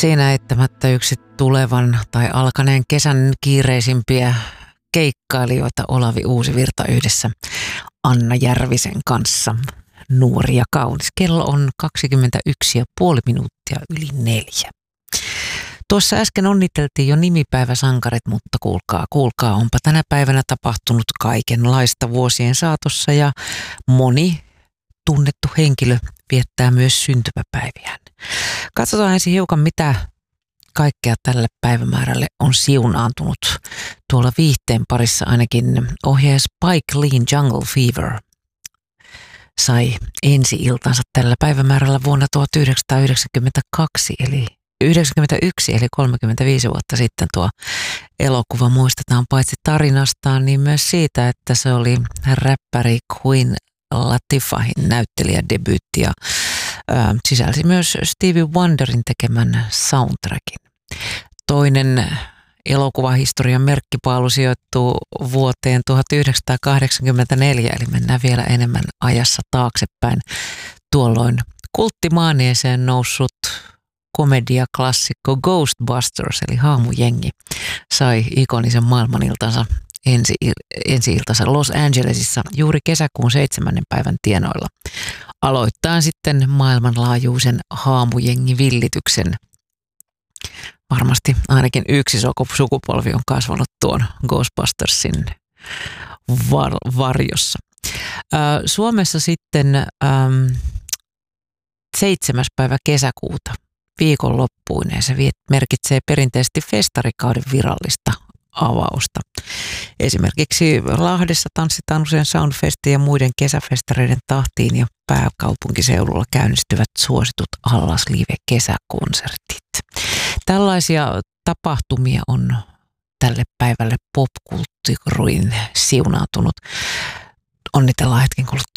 Siinä eittämättä yksi tulevan tai alkaneen kesän kiireisimpiä keikkailijoita Olavi Uusivirta yhdessä Anna Järvisen kanssa. Nuori ja kaunis. Kello on 21,5 minuuttia yli 4. Tuossa äsken onniteltiin jo nimipäiväsankarit, mutta kuulkaa, onpa tänä päivänä tapahtunut kaikenlaista vuosien saatossa ja moni tunnettu henkilö viettää myös syntymäpäiviään. Katsotaan ensin hiukan, mitä kaikkea tälle päivämäärälle on siunaantunut. Tuolla viihteen parissa ainakin ohjaaja Spike Leen Jungle Fever sai ensi-iltansa tällä päivämäärällä vuonna 1991, eli 35 vuotta sitten tuo elokuva muistetaan paitsi tarinastaan, niin myös siitä, että se oli räppäri Queen Latifah'n näyttelijädebyytti ja sisälsi myös Stevie Wonderin tekemän soundtrackin. Toinen elokuvahistorian merkkipaalu sijoittuu vuoteen 1984, eli mennään vielä enemmän ajassa taaksepäin. Tuolloin kulttimaanieeseen noussut komediaklassikko Ghostbusters, eli Haamujengi, sai ikonisen maailmaniltansa ensi-iltansa Los Angelesissa juuri kesäkuun 7. päivän tienoilla. Aloittaa sitten maailmanlaajuisen haamujengivillityksen. Varmasti ainakin yksi sukupolvi on kasvanut tuon Ghostbustersin varjossa. Suomessa sitten 7. päivä kesäkuuta viikonloppuinen. Se merkitsee perinteisesti festarikauden virallista avausta. Esimerkiksi Lahdessa tanssitaan usein Soundfestin ja muiden kesäfestareiden tahtiin ja pääkaupunkiseudulla käynnistyvät suositut Allas-live-kesäkonsertit. Tällaisia tapahtumia on tälle päivälle popkulttuuriin siunaantunut. Onnitellaan hetken kuluttua.